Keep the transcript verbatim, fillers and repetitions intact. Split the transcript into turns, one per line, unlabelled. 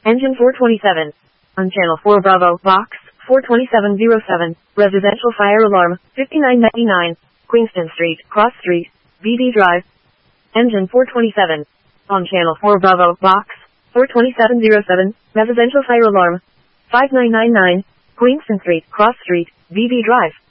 Engine four twenty-seven. On Channel four Bravo, Box four twenty-seven oh seven, Residential Fire Alarm, fifty-nine ninety-nine, Queenston Street, Cross Street, B B Drive. Engine four twenty-seven. On Channel four Bravo, Box four twenty-seven oh seven, Residential Fire Alarm, five nine nine nine, Queenston Street, Cross Street, B B Drive.